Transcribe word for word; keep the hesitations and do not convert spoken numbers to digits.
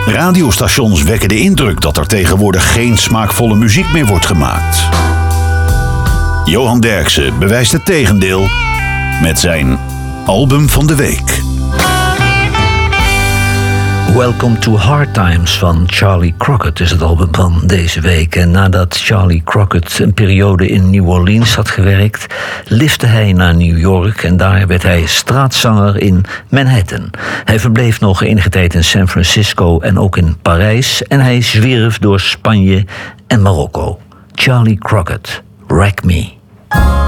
Radiostations wekken de indruk dat er tegenwoordig geen smaakvolle muziek meer wordt gemaakt. Johan Derksen bewijst het tegendeel met zijn album van de week. Welcome to Hard Times van Charlie Crockett is het album van deze week. En nadat Charlie Crockett een periode in New Orleans had gewerkt, lifte hij naar New York en daar werd hij straatzanger in Manhattan. Hij verbleef nog enige tijd in San Francisco en ook in Parijs en hij zwierf door Spanje en Marokko. Charlie Crockett, Wreck Me.